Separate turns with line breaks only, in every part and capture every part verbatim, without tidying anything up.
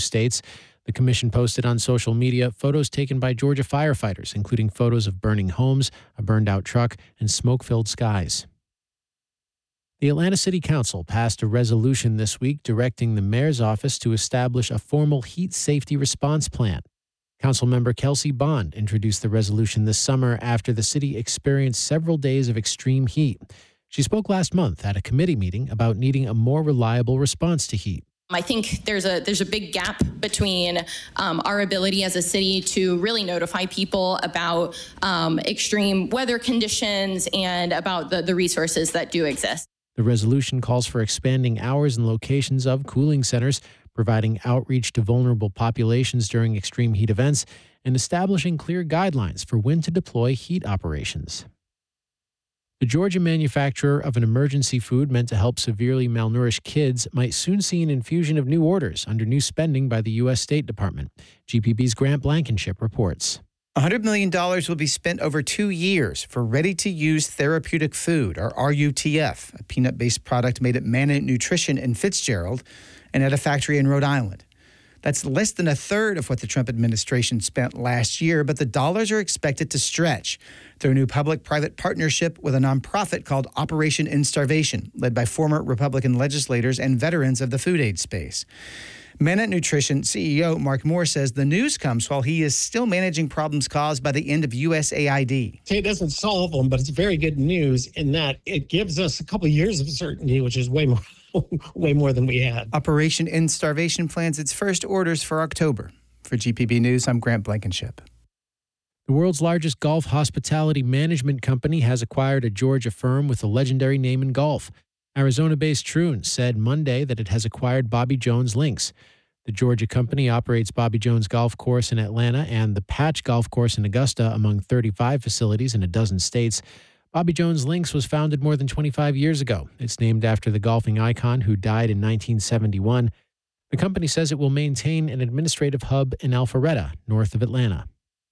states. The commission posted on social media photos taken by Georgia firefighters, including photos of burning homes, a burned-out truck, and smoke-filled skies. The Atlanta City Council passed a resolution this week directing the mayor's office to establish a formal heat safety response plan. Councilmember Kelsey Bond introduced the resolution this summer after the city experienced several days of extreme heat. She spoke last month at a committee meeting about needing a more reliable response to heat.
I think there's a there's a big gap between um, our ability as a city to really notify people about um, extreme weather conditions and about the, the resources that do exist.
The resolution calls for expanding hours and locations of cooling centers, providing outreach to vulnerable populations during extreme heat events, and establishing clear guidelines for when to deploy heat operations. The Georgia manufacturer of an emergency food meant to help severely malnourished kids might soon see an infusion of new orders under new spending by the U S State Department. G P B's Grant Blankenship reports.
one hundred million dollars will be spent over two years for ready-to-use therapeutic food, or R U T F, a peanut-based product made at Manna Nutrition in Fitzgerald and at a factory in Rhode Island. That's less than a third of what the Trump administration spent last year, but the dollars are expected to stretch through a new public-private partnership with a nonprofit called Operation End Starvation, led by former Republican legislators and veterans of the food aid space. Manna Nutrition C E O Mark Moore says the news comes while he is still managing problems caused by the end of U S A I D.
It doesn't solve them, but it's very good news in that it gives us a couple of years of certainty, which is way more way more than we had.
Operation End Starvation plans its first orders for October. For G P B News, I'm Grant Blankenship.
The world's largest golf hospitality management company has acquired a Georgia firm with a legendary name in golf. Arizona-based Troon said Monday that it has acquired Bobby Jones Links. The Georgia company operates Bobby Jones Golf Course in Atlanta and the Patch Golf Course in Augusta, among thirty-five facilities in a dozen states. Bobby Jones Links was founded more than twenty-five years ago. It's named after the golfing icon who died in nineteen seventy-one. The company says it will maintain an administrative hub in Alpharetta, north of Atlanta.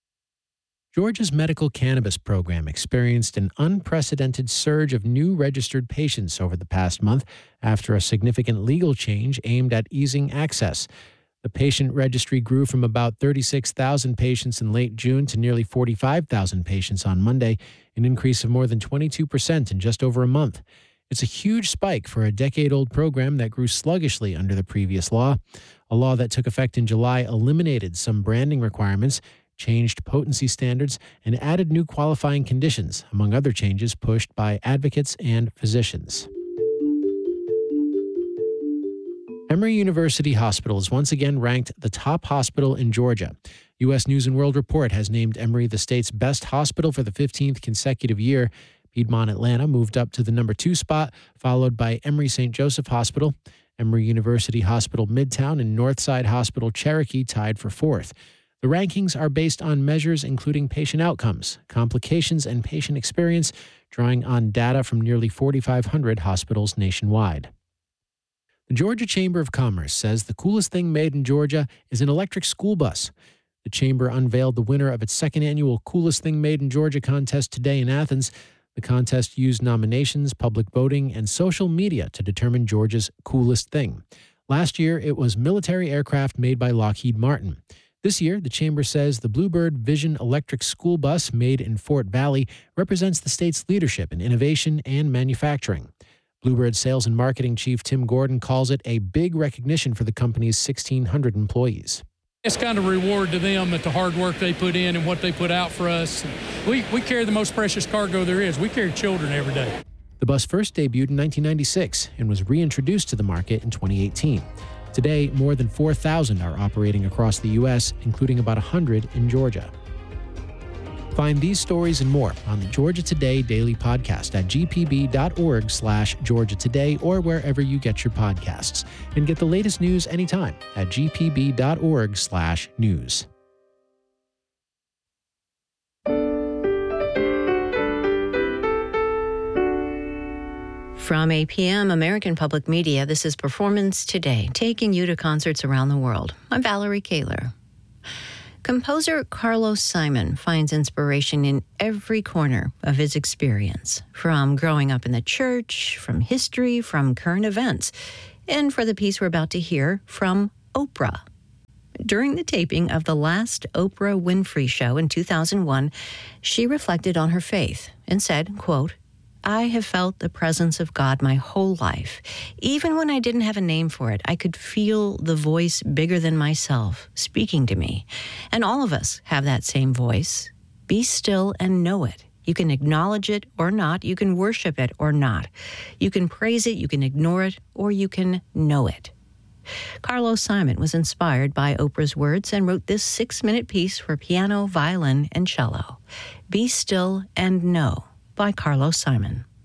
Georgia's medical cannabis program experienced an unprecedented surge of new registered patients over the past month after a significant legal change aimed at easing access. The patient registry grew from about thirty-six thousand patients in late June to nearly forty-five thousand patients on Monday, an increase of more than twenty-two percent in just over a month. It's a huge spike for a decade-old program that grew sluggishly under the previous law. A law that took effect in July eliminated some branding requirements, changed potency standards, and added new qualifying conditions, among other changes pushed by advocates and physicians. Emory University Hospital is once again ranked the top hospital in Georgia. U S News and World Report has named Emory the state's best hospital for the fifteenth consecutive year. Piedmont Atlanta moved up to the number two spot, followed by Emory Saint Joseph Hospital. Emory University Hospital Midtown and Northside Hospital Cherokee tied for fourth. The rankings are based on measures including patient outcomes, complications, and patient experience, drawing on data from nearly forty-five hundred hospitals nationwide. The Georgia Chamber of Commerce says the coolest thing made in Georgia is an electric school bus. The chamber unveiled the winner of its second annual Coolest Thing Made in Georgia contest today in Athens. The contest used nominations, public voting, and social media to determine Georgia's coolest thing. Last year, it was military aircraft made by Lockheed Martin. This year, the chamber says the Bluebird Vision electric school bus made in Fort Valley represents the state's leadership in innovation and manufacturing. Bluebird sales and marketing chief Tim Gordon calls it a big recognition for the company's sixteen hundred employees.
It's kind of a reward to them at the hard work they put in and what they put out for us. We, we carry the most precious cargo there is. We carry children every day.
The bus first debuted in nineteen ninety-six and was reintroduced to the market in twenty eighteen. Today, more than four thousand are operating across the U S, including about one hundred in Georgia. Find these stories and more on the Georgia Today Daily Podcast at gpb.org slash Georgia Today or wherever you get your podcasts. And get the latest news anytime at gpb.org slash news.
From A P M, American Public Media, this is Performance Today, taking you to concerts around the world. I'm Valerie Kaler. Composer Carlos Simon finds inspiration in every corner of his experience, from growing up in the church, from history, from current events, and for the piece we're about to hear, from Oprah. During the taping of the last Oprah Winfrey Show in two thousand one, she reflected on her faith and said, quote, "I have felt the presence of God my whole life. Even when I didn't have a name for it, I could feel the voice bigger than myself speaking to me. And all of us have that same voice. Be still and know it. You can acknowledge it or not. You can worship it or not. You can praise it, you can ignore it, or you can know it." Carlos Simon was inspired by Oprah's words and wrote this six-minute piece for piano, violin, and cello. Be Still and Know by Carlos Simon.